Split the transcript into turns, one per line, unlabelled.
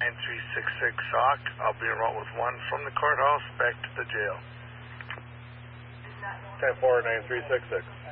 9366 SOC. I'll be en route with one from the courthouse back to the jail.
10-4, 9366.